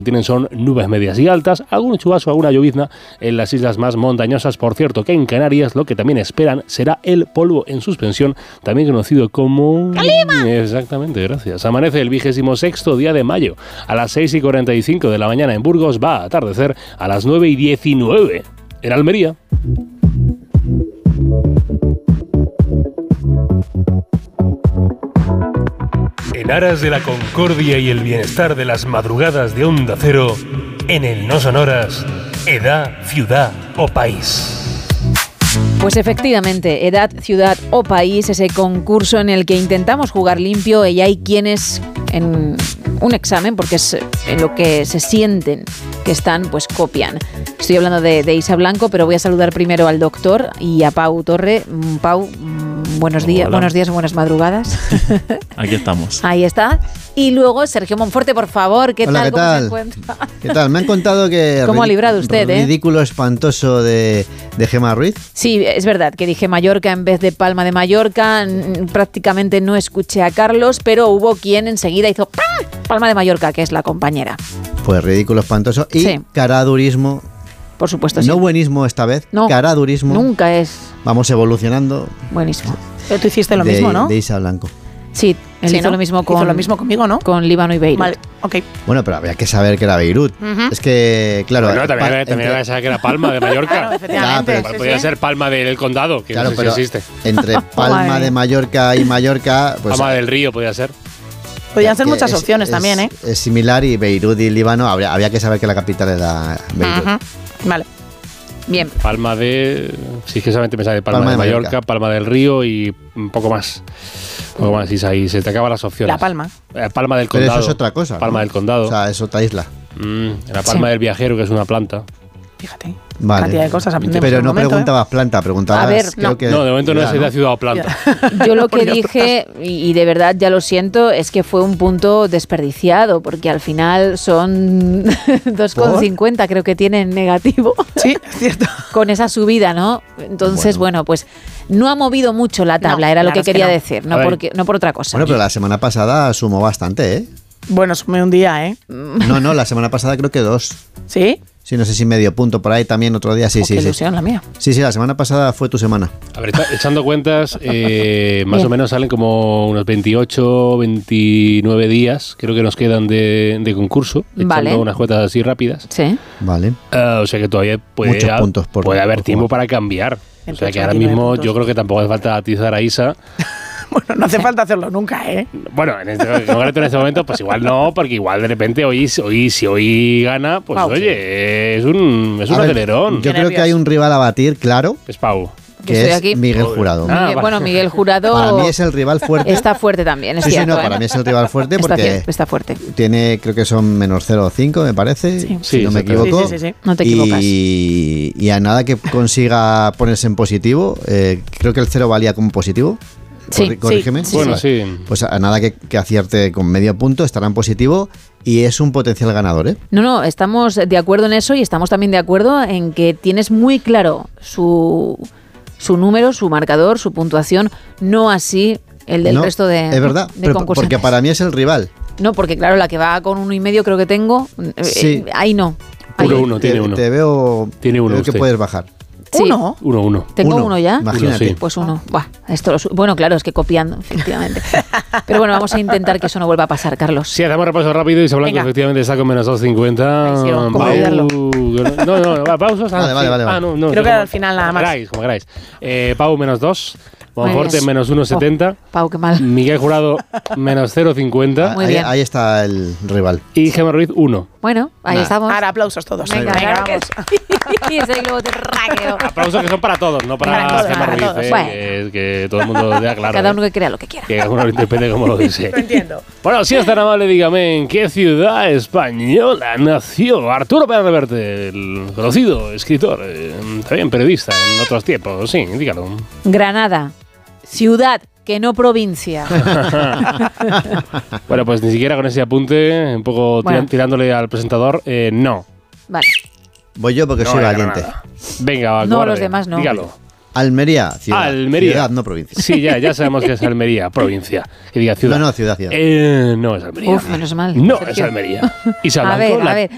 tienen son nubes medias y altas, algún chubasco, alguna llovizna en las islas más montañosas. Por cierto, que en Canarias lo que también esperan será el polvo en suspensión, también conocido como... ¡Calima! Exactamente, gracias. Amanece el 26º día de mayo. A las 6:45 de la mañana en Burgos, va a atardecer a las 9:19 en Almería. En aras de la concordia y el bienestar de las madrugadas de Onda Cero, en el No Sonoras, edad, ciudad o país. Pues efectivamente, edad, ciudad o país, ese concurso en el que intentamos jugar limpio y hay quienes en un examen, porque es en lo que se sienten que están, pues copian. Estoy hablando de Isa Blanco, pero voy a saludar primero al doctor y a Pau Torre. Pau, buenos días o buenas madrugadas. Aquí estamos. Ahí está. Y luego Sergio Monforte, por favor, ¿qué Hola, tal? ¿qué ¿Cómo tal? se encuentra? ¿Qué tal? Me han contado que... ¿Cómo ha librado usted, ridículo espantoso de Gemma Ruiz. Sí, es verdad que dije Mallorca en vez de Palma de Mallorca. Prácticamente no escuché a Carlos, pero hubo quien enseguida hizo Palma de Mallorca, que es la compañera. Pues ridículo espantoso y Sí. Caradurismo. Por supuesto, sí. No buenismo esta vez, No, caradurismo. nunca es Vamos evolucionando. buenísimo. Pero tú hiciste lo mismo, ¿no? De Isa Blanco. Sí, él Sí, hizo ¿no? lo mismo Hizo lo mismo conmigo, ¿no? con Líbano y Beirut. Vale, ok. Bueno, pero había que saber que era Beirut. Ujú. Es que, claro... Bueno, también era esa que era Palma de Mallorca. Claro, efectivamente. Ya, pero sí, Podría sí. ser Palma del Condado, que Claro, no sé pero si existe. entre Palma Madre de mía. Mallorca y Mallorca... Pues, Palma del Río podría ser. Podían ser que muchas opciones también, ¿eh? Es similar y Beirut y Líbano, había que saber que la capital era Beirut. Ujú. Vale. Bien. Palma de... Sí, es que solamente me sale Palma de Mallorca, Palma del Río y un poco más. Un poco más, Isa, y se te acaban las opciones. La Palma. Palma del Pero Condado. eso es otra cosa. Palma ¿no? del Condado. O sea, es otra isla. La Palma del Viajero, que es una planta. Fíjate. Vale. Cantidad de cosas aprendemos Pero en un no momento, preguntabas planta, preguntabas... A ver, creo que No, de momento no ciudad, es de ciudad o planta. Yo lo que dije, y de verdad ya lo siento, es que fue un punto desperdiciado, porque al final son 2,50 creo que tienen negativo. Sí, es cierto. Con esa subida, ¿no? Entonces, bueno, pues no ha movido mucho la tabla, No, era lo claro, que es que quería no. decir, A ver. no por otra cosa. Bueno, pero la semana pasada sumó bastante, ¿eh? Bueno, sumé un día, ¿eh? No, la semana pasada creo que 2. ¿Sí? Sí, no sé si medio punto por ahí también otro día. Sí, Oh, sí, qué sí. ilusión la mía. Sí, la semana pasada fue tu semana. A ver, echando cuentas, más o menos salen como unos 28, 29 días, creo que nos quedan de concurso, echando Vale. unas cuentas así rápidas. Sí. Vale. O sea que todavía puede, Muchos puntos por haber jugar. tiempo para cambiar. O sea que ahora 29 mismo puntos. yo creo que tampoco hace falta atizar a Isa. Bueno, no hace falta hacerlo nunca, ¿eh? Bueno, en este momento, pues igual no, porque igual de repente si hoy gana, pues Pau. oye, es un A ver, acelerón. Yo Qué creo que nervios. hay un rival a batir, claro, Es Pau. Que que estoy es aquí. Miguel Jurado. Ah, Miguel, vale. bueno, Miguel Jurado Para mí es el rival fuerte. está fuerte también, es Sí, cierto. no, para mí es el rival fuerte Está porque está fuerte. tiene, creo que son menos 0,5, me parece, Sí. si no me exacto. equivoco. Sí. No te equivocas. Y a nada que consiga ponerse en positivo, creo que el 0 valía como positivo. Sí, Corrígeme. sí, Bueno, sí. Pues a nada que acierte con medio punto, estará en positivo y es un potencial ganador, ¿eh? No, estamos de acuerdo en eso y estamos también de acuerdo en que tienes muy claro su número, su marcador, su puntuación, no así el del No, resto de es verdad, de pero concursantes. porque para mí es el rival. No, porque claro, la que va con 1,5 creo que tengo, Sí. ahí no. Ahí. Uno, tiene uno. Te veo, Tiene uno creo que usted. puedes bajar. Sí. ¿Uno? 1-1. ¿Tengo Uno. uno ya? Imagínate. Uno, sí. Pues uno. Buah, bueno, claro, es que copiando, efectivamente. Pero bueno, vamos a intentar que eso no vuelva a pasar, Carlos. Sí, hacemos repaso rápido. Isa Blanco Venga. efectivamente está con menos 2,50. Ay, sí, ¿cómo Pau- olvidarlo? No, pausos. Vale. No, Creo que al final nada más. Como queráis. Pau menos 2. Muy Monforte bien. menos 1,70. Pau, qué mal. Miguel Jurado menos 0,50. Muy ahí, bien. ahí está el rival. Y Gemma Ruiz 1. Bueno, ahí Nah. estamos. Ahora aplausos todos. Venga, claro que sí. Ese globo terráqueo. Aplausos que son para todos, no para Para todos, Gemma para Ruiz. todos. Bueno. Que todo el mundo vea claro. Cada uno que crea lo que quiera. que cada uno lo interprete como lo desee. Lo entiendo. Bueno, si es tan amable, dígame, ¿en qué ciudad española nació Arturo Pérez Reverte, el conocido escritor, también periodista en otros tiempos? Sí, dígalo. Granada, ciudad, que no provincia. Bueno, pues ni siquiera con ese apunte, un poco Bueno. tirándole al presentador, no. Vale. Voy yo porque No soy era valiente. Granada. Venga, va, No, cobarde, los demás no. Dígalo. Almería, ciudad. Almería. Ciudad, no provincia. Sí, ya sabemos que es Almería, provincia. Que diga ciudad. No, ciudad. No es Almería. Uf, menos mal. No Sergio. es Almería. Isa A Blanco, ver,